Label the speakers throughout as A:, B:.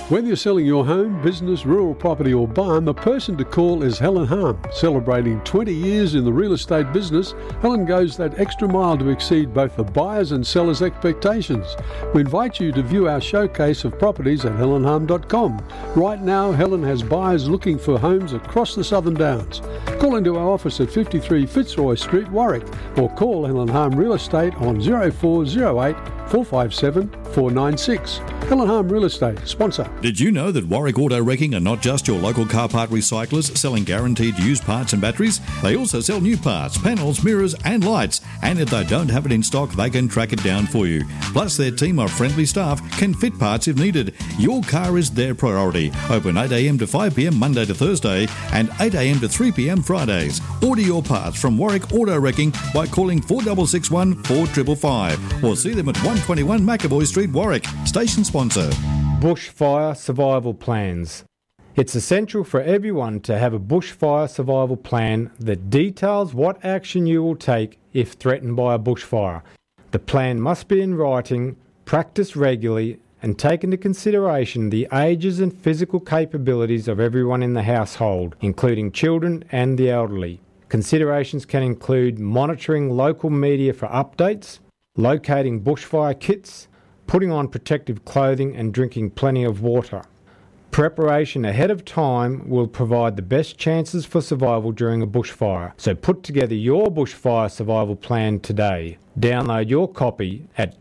A: Whether you're selling your home, business, rural property or barn, the person to call is Helen Harm. Celebrating 20 years in the real estate business, Helen goes that extra mile to exceed both the buyers and sellers' expectations. We invite you to view our showcase of properties at helenharm.com. Right now, Helen has buyers looking for homes across the Southern Downs. Call into our office at 53 Fitzroy Street, Warwick, or call Helen Harm Real Estate on 0408 457 496. Helen Harm Real Estate, sponsor.
B: Did you know that Warwick Auto Wrecking are not just your local car part recyclers selling guaranteed used parts and batteries? They also sell new parts, panels, mirrors and lights. And if they don't have it in stock, they can track it down for you. Plus, their team of friendly staff can fit parts if needed. Your car is their priority. Open 8am to 5pm Monday to Thursday and 8am to 3pm Fridays. Order your parts from Warwick Auto Wrecking by calling 4661 4555 or see them at 121 McAvoy Street, Warwick. Station sponsor.
C: Bushfire survival plans. It's essential for everyone to have a bushfire survival plan that details what action you will take if threatened by a bushfire. The plan must be in writing, practiced regularly, and take into consideration the ages and physical capabilities of everyone in the household, including children and the elderly. Considerations can include monitoring local media for updates, locating bushfire kits, putting on protective clothing and drinking plenty of water. Preparation ahead of time will provide the best chances for survival during a bushfire, so put together your bushfire survival plan today. Download your copy at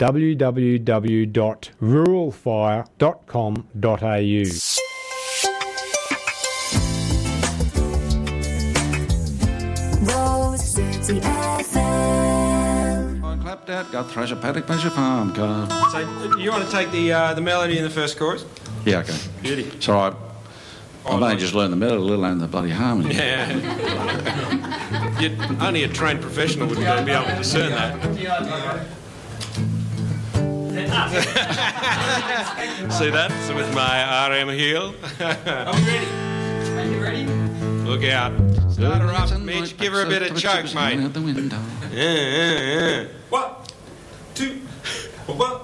C: www.ruralfire.com.au.
D: City FM.
E: I clapped out, got Thrasher Paddock, Pleasure Farm card.
F: So you want to take the melody in the first chorus?
E: Yeah, okay.
F: Beauty.
E: It's all right. I've only just learned the melody, let alone the bloody harmony.
F: Yeah. Only a trained professional would be able to discern that. See that? So with my RM heel.
G: Are we ready? Are you ready?
F: Look out. Start her up, Mitch. Give her a bit of choke, mate.
E: Out the window.
F: Yeah.
G: 1, 2, 1.